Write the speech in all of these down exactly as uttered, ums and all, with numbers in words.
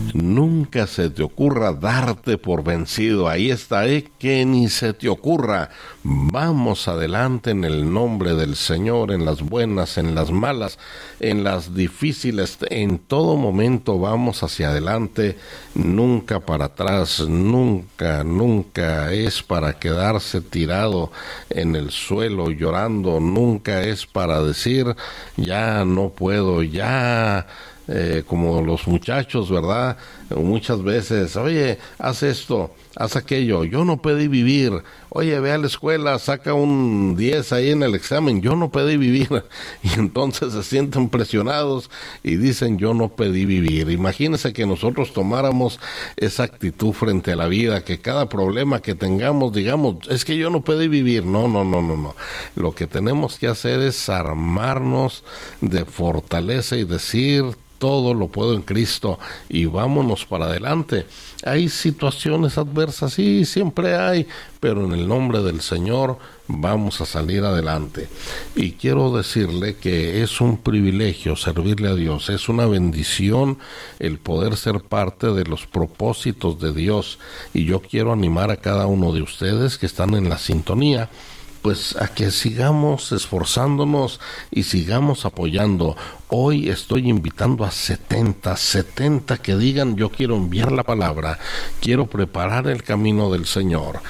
Nunca se te ocurra darte por vencido. Ahí está, ¿eh? Que ni se te ocurra. Vamos adelante en el nombre del Señor, en las buenas, en las malas, en las difíciles, en todo momento vamos hacia adelante, nunca para atrás, nunca, nunca es para quedarse tirado en el suelo llorando, nunca es para decir, ya no puedo, ya... Eh, como los muchachos, ¿verdad? Muchas veces, oye, haz esto, haz aquello, yo no pedí vivir, oye, ve a la escuela, saca un diez ahí en el examen, yo no pedí vivir, y entonces se sienten presionados y dicen, yo no pedí vivir. Imagínense que nosotros tomáramos esa actitud frente a la vida, que cada problema que tengamos, digamos, es que yo no pedí vivir. No, no, no, no, no. Lo que tenemos que hacer es armarnos de fortaleza y decir, todo lo puedo en Cristo y vámonos para adelante. Hay situaciones adversas, sí, siempre hay, pero en el nombre del Señor vamos a salir adelante. Y quiero decirle que es un privilegio servirle a Dios, es una bendición el poder ser parte de los propósitos de Dios. Y yo quiero animar a cada uno de ustedes que están en la sintonía, pues a que sigamos esforzándonos y sigamos apoyando. Hoy estoy invitando a setenta, setenta que digan, yo quiero enviar la palabra, quiero preparar el camino del Señor,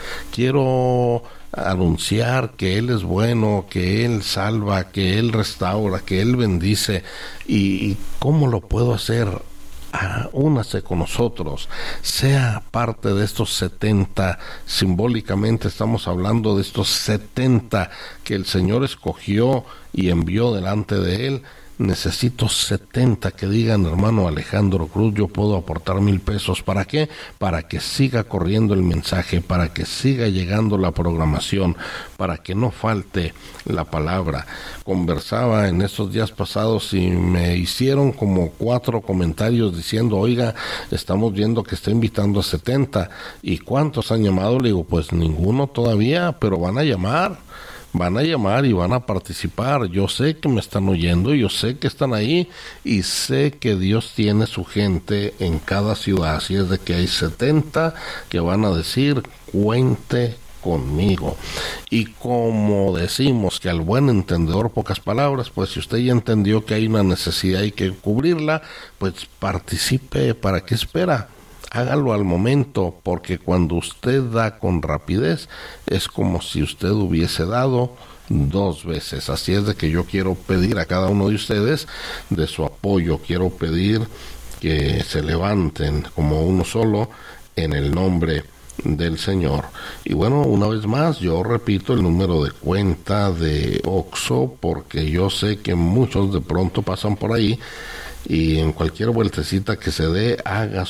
quiero anunciar que Él es bueno, que Él salva, que Él restaura, que Él bendice. ¿Y, y cómo lo puedo hacer? Ah, únase con nosotros, sea parte de estos setenta, simbólicamente estamos hablando de estos setenta que el Señor escogió y envió delante de Él. Necesito setenta que digan, hermano Alejandro Cruz, yo puedo aportar mil pesos. ¿Para qué? Para que siga corriendo el mensaje, para que siga llegando la programación, para que no falte la palabra. Conversaba en estos días pasados y me hicieron como cuatro comentarios diciendo, oiga, estamos viendo que está invitando a setenta. ¿Y cuántos han llamado? Le digo, pues ninguno todavía, pero van a llamar. Van a llamar y van a participar. Yo sé que me están oyendo, yo sé que están ahí y sé que Dios tiene su gente en cada ciudad. Así es de que hay setenta que van a decir, cuente conmigo. Y como decimos que al buen entendedor pocas palabras, pues si usted ya entendió que hay una necesidad y que cubrirla, pues participe. ¿Para qué espera? Hágalo al momento, porque cuando usted da con rapidez es como si usted hubiese dado dos veces. Así es de que yo quiero pedir a cada uno de ustedes de su apoyo, quiero pedir que se levanten como uno solo en el nombre del Señor. Y bueno, una vez más yo repito el número de cuenta de Oxxo, porque yo sé que muchos de pronto pasan por ahí y en cualquier vueltecita que se dé, haga